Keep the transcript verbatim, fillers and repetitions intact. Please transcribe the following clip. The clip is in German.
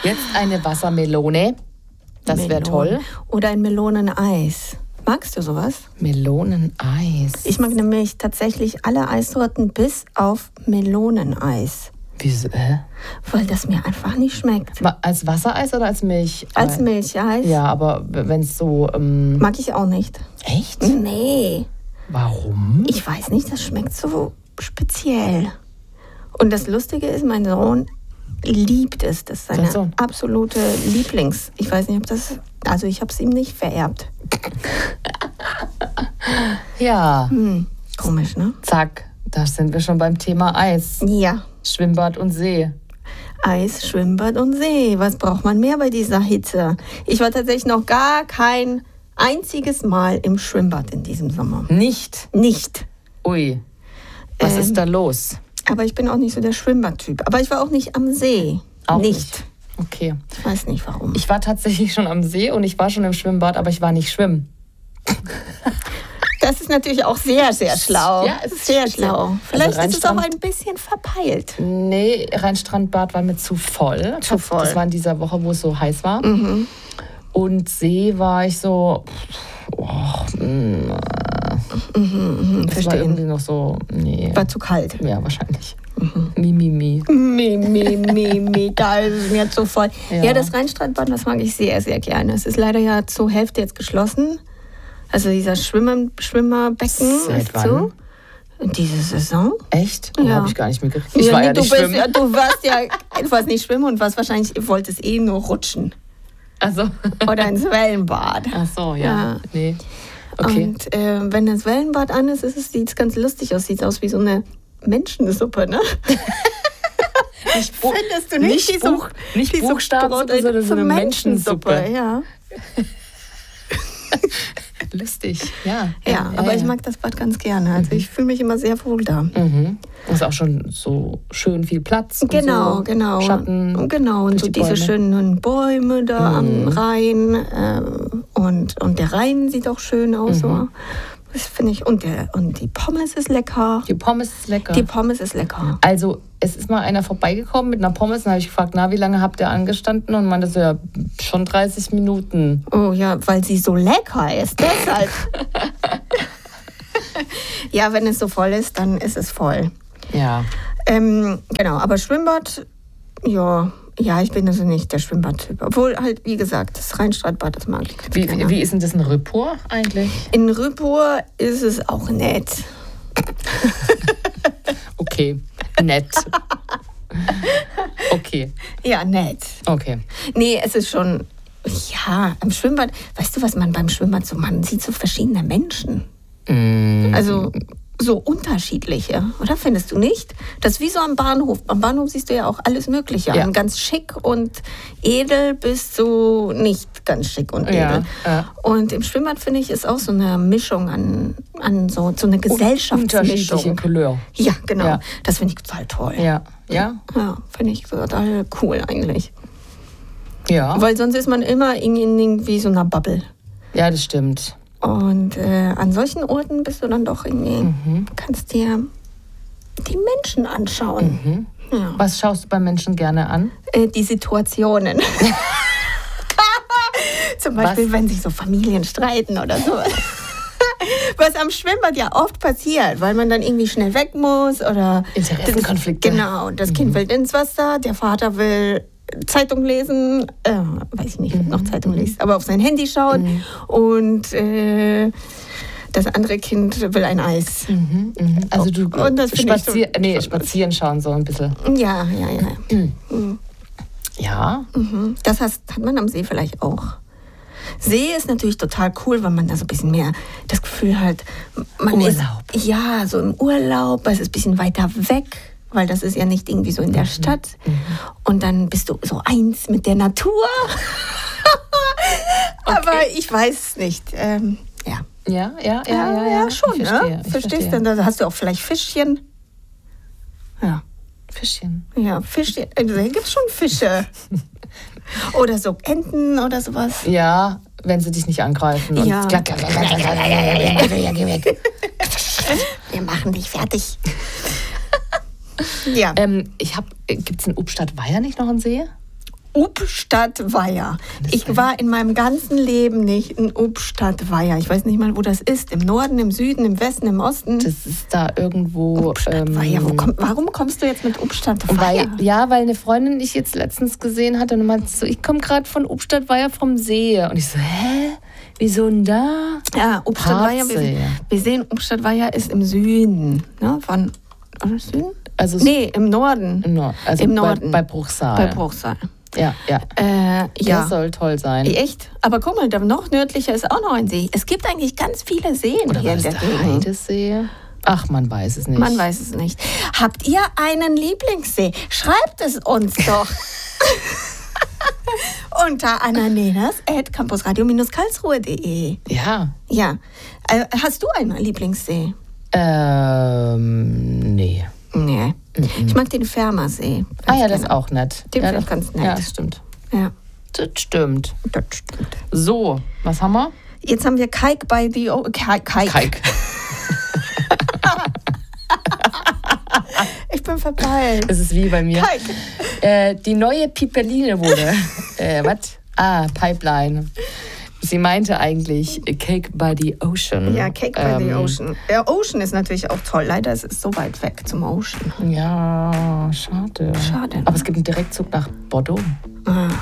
Jetzt eine Wassermelone. Das wäre toll. Oder ein Meloneneis. Magst du sowas? Meloneneis. Ich mag nämlich tatsächlich alle Eissorten bis auf Meloneneis. Wieso? Äh? Weil das mir einfach nicht schmeckt. Als Wassereis oder als Milch? Als Milcheis? Ja, aber wenn es so... Ähm Mag ich auch nicht. Echt? Nee. Warum? Ich weiß nicht, das schmeckt so speziell. Und das Lustige ist, mein Sohn liebt es. Das ist seine Sohn. absolute Lieblings... Ich weiß nicht, ob das... Also ich habe es ihm nicht vererbt. Ja. Hm, komisch, ne? Zack, da sind wir schon beim Thema Eis. Ja. Schwimmbad und See. Eis, Schwimmbad und See. Was braucht man mehr bei dieser Hitze? Ich war tatsächlich noch gar kein einziges Mal im Schwimmbad in diesem Sommer. Nicht? Nicht. Ui, was Ähm, ist da los? Aber ich bin auch nicht so der Schwimmbadtyp. Aber ich war auch nicht am See. Auch nicht. nicht. Okay. Ich weiß nicht, warum. Ich war tatsächlich schon am See und ich war schon im Schwimmbad, aber ich war nicht schwimmen. Das ist natürlich auch sehr, sehr schlau. Ja, es ist sehr speziell. schlau. Vielleicht Also ist es auch Rheinstrand- ein bisschen verpeilt. Nee, Rheinstrandbad war mir zu voll. Zu voll. Das war in dieser Woche, wo es so heiß war. Mhm. Und See war ich so... Oh, mm, Mhm, das war verstehe. irgendwie noch so... Nee. War zu kalt. Ja, wahrscheinlich. Mi, mi, mi. Mi, mi, mi, mi, da ist es mir zu voll. Ja. Ja. das Rheinstrandbad, das mag ich sehr, sehr gerne. Es ist leider ja zur Hälfte jetzt geschlossen. Also dieser Schwimmer, Schwimmerbecken Seit ist wann? zu. Und diese Saison? Echt? Oh, Ja. habe ich gar nicht mitgekriegt. Ich Ja, war nee, ja du nicht bist, schwimmen. ja, du warst ja, du warst nicht schwimmen und warst wahrscheinlich, wolltest eh nur rutschen. Also. Oder ins Wellenbad. Ach so, ja. Ja. Nee. Okay. Und äh, wenn das Wellenbad an ist, sieht es ganz lustig aus. Sieht aus wie so eine Menschensuppe, ne? Nicht Bu- Findest du nicht? nicht Buch- nicht diese Buchstabensuppe, Brot- sondern so eine Menschensuppe. Ja. Lustig, ja. Ja, aber ich mag das Bad ganz gerne. Also ich fühle mich immer sehr wohl da. Mhm. Ist auch schon so schön viel Platz. Und Genau, so genau. Schatten. Genau, und durch so die diese Bäume. schönen Bäume da am Mhm. Rhein. ähm, und, und der Rhein sieht auch schön aus. So. Das finde ich. Und, der, und die Pommes ist lecker. Die Pommes ist lecker. Die Pommes ist lecker. Also, es ist mal einer vorbeigekommen mit einer Pommes. Dann habe ich gefragt, na, wie lange habt ihr angestanden? Und meinte so, ja, schon dreißig Minuten. Oh ja, weil sie so lecker ist. Deshalb. Ja, wenn es so voll ist, dann ist es voll. Ja. Ähm, genau, aber Schwimmbad, ja, ja, ich bin also nicht der Schwimmbadtyp. Obwohl halt, wie gesagt, das Rheinstradbad, das mag ich ganz Wie, gerne. wie, wie ist denn das in Rüppur eigentlich? In Rüppur ist es auch nett. Okay, nett. Okay, Ja, nett. okay. Nee, es ist schon, ja, am Schwimmbad, weißt du, was man beim Schwimmbad so, man sieht so verschiedene Menschen. Mm. Also so unterschiedliche, oder findest du nicht? Das ist wie so am Bahnhof. Am Bahnhof siehst du ja auch alles Mögliche. Ja. An ganz schick und edel bis zu nicht ganz schick und edel. Ja, ja. Und im Schwimmbad, finde ich, ist auch so eine Mischung an, an so, so eine Unterschiedliche Gesellschaftsmischung. Couleur. Ja, genau. Ja. Das finde ich total toll. Ja, ja, Ja, finde ich total cool eigentlich. ja. Weil sonst ist man immer in, in irgendwie so einer Bubble. Ja, das stimmt. Und äh, an solchen Orten bist du dann doch irgendwie, Mhm. kannst dir die Menschen anschauen. Mhm. Ja. Was schaust du bei Menschen gerne an? Äh, die Situationen. Zum Beispiel, Was? wenn sich so Familien streiten oder so. Was am Schwimmbad ja oft passiert, weil man dann irgendwie schnell weg muss oder... Interessenkonflikte. Genau, das Kind will ins Wasser, der Vater will Zeitung lesen, äh, weiß ich nicht, noch Zeitung liest, aber auf sein Handy schaut und äh, das andere Kind will ein Eis. Mhm, mhm. Also du Und das finde ich spazier so- nee, spazieren schauen so ein bisschen. Ja, ja, ja. Ja, Mhm. Das hast, hat man am See vielleicht auch. See ist natürlich total cool, weil man da so ein bisschen mehr das Gefühl hat, man Urlaub. ist ja so im Urlaub, es ist ein bisschen weiter weg, weil das ist ja nicht irgendwie so in der Stadt. Und dann bist du so eins mit der Natur. Aber ich weiß es nicht. Ähm, ja. ja, ja, ja, ja, ja, schon, ich verstehe, ne? ich Verstehst verstehe. du? Da hast du auch vielleicht Fischchen. Ja. Fischchen. Ja, Fischchen. Also, da gibt es schon Fische. Oder so Enten oder sowas. Ja, wenn sie dich nicht angreifen. Und Ja. klack, klack, klack, klack, klack, klack, klack, geh weg. Wir machen dich fertig. Ja. Ähm, ich hab, gibt es in Ubstadt-Weiher nicht noch einen See? Ubstadt-Weiher. Ich war in meinem ganzen Leben nicht in Ubstadt-Weiher. Ich weiß nicht mal, wo das ist. Im Norden, im Süden, im Westen, im Osten. Das ist da irgendwo. Ubstadt-Weiher. Ähm, Wo komm, warum kommst du jetzt mit Ubstadt-Weiher? Weil, ja, weil eine Freundin ich jetzt letztens gesehen hatte und meinte so, ich komme gerade von Ubstadt-Weiher vom See. Und ich so, hä? Wieso denn da? Ja, Ubstadt-Weiher. Wir, wir sehen, Ubstadt-Weiher ist im Süden. Ne? Von oder Süden? Also nee, im Norden. Im, Nord, also Im bei, Norden. bei Bruchsal. Bei Bruchsal. Ja, ja. Äh, ja. Das soll toll sein. Echt? Aber guck mal, da noch nördlicher ist auch noch ein See. Es gibt eigentlich ganz viele Seen Oder hier war in das der der Gegend. Heidesee? Ach, man weiß es nicht. Man weiß es nicht. Habt ihr einen Lieblingssee? Schreibt es uns doch. Unter ananenas at campusradio karlsruhe punkt de. Ja. Ja. Äh, hast du einen Lieblingssee? Ähm, nee. Nee. Ich mag den Fermersee. Ah ja, das ist auch nett. Den ja, finde ich das, ganz nett. Ja, das stimmt. Ja. Das stimmt. Das stimmt. So, was haben wir? Jetzt haben wir Kike by the... O- Kike. Kike. Kike. Ich bin verpeilt. Das ist wie bei mir. Kike. Äh, die neue Piperline wurde. äh, was? Ah, Pipeline. Sie meinte eigentlich Cake by the Ocean. Ja, Cake by the Ocean. Ja, Ocean ist natürlich auch toll. Leider ist es so weit weg zum Ocean. Ja, schade. Schade. Aber es gibt einen Direktzug nach Bordeaux. Ah.